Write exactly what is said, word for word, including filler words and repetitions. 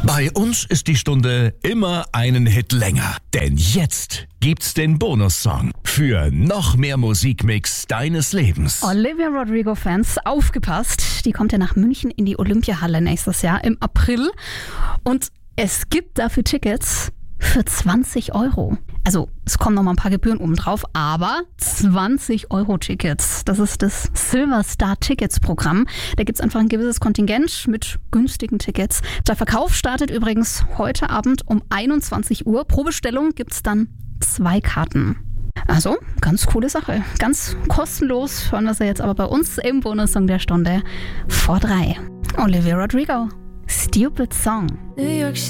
Bei uns ist die Stunde immer einen Hit länger. Denn jetzt gibt's den Bonussong für noch mehr Musikmix deines Lebens. Olivia Rodrigo-Fans, aufgepasst. Die kommt ja nach München in die Olympiahalle nächstes Jahr im April. Und es gibt dafür Tickets für zwanzig Euro. Also es kommen noch mal ein paar Gebühren oben drauf, aber zwanzig Euro Tickets. Das ist das Silver Star Tickets Programm. Da gibt es einfach ein gewisses Kontingent mit günstigen Tickets. Der Verkauf startet übrigens heute Abend um einundzwanzig Uhr. Pro Bestellung gibt es dann zwei Karten. Also, ganz coole Sache. Ganz kostenlos hören wir sie jetzt aber bei uns im Bonussong der Stunde vor drei. Olivia Rodrigo, Stupid Song.